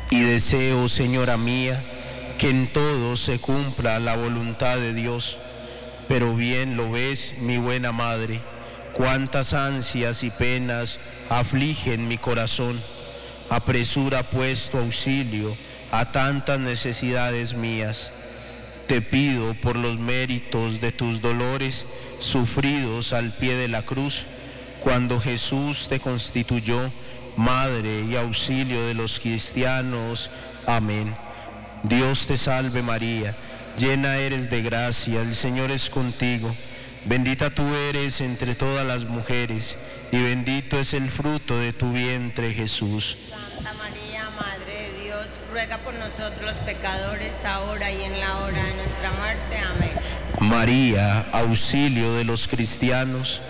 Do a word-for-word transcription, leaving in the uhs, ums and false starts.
Y deseo, Señora mía, que en todo se cumpla la voluntad de Dios. Pero bien lo ves, mi buena Madre, cuántas ansias y penas afligen mi corazón. Apresura pues tu auxilio a tantas necesidades mías. Te pido por los méritos de tus dolores sufridos al pie de la cruz, cuando Jesús te constituyó Madre y auxilio de los cristianos. Amén. Dios te salve María, llena eres de gracia, el Señor es contigo. Bendita tú eres entre todas las mujeres, y bendito es el fruto de tu vientre, Jesús. Santa María, Madre de Dios, ruega por nosotros los pecadores, ahora y en la hora de nuestra muerte. Amén. María, auxilio de los cristianos,